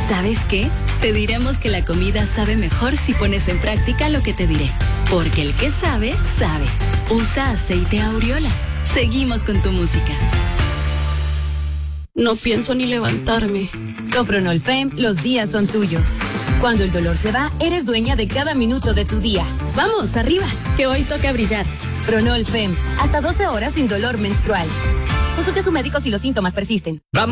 ¿Sabes qué? Te diremos que la comida sabe mejor si pones en práctica lo que te diré. Porque el que sabe, sabe. Usa aceite Aureola. Seguimos con tu música. No pienso ni levantarme. Con Pronolfem, los días son tuyos. Cuando el dolor se va, eres dueña de cada minuto de tu día. Vamos, arriba, que hoy toca brillar. Pronolfem, hasta 12 horas sin dolor menstrual. Consulte a su médico si los síntomas persisten. Vamos.